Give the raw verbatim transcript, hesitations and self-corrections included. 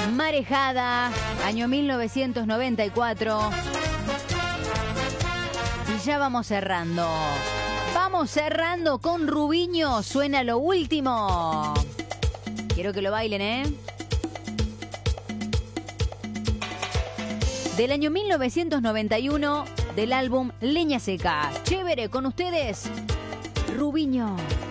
Marejada, año mil novecientos noventa y cuatro. Y ya vamos cerrando. Vamos cerrando con Rubiño. Suena lo último. Quiero que lo bailen, ¿eh? Del año mil novecientos noventa y uno, del álbum Leña Seca. Chévere, con ustedes, Rubiño.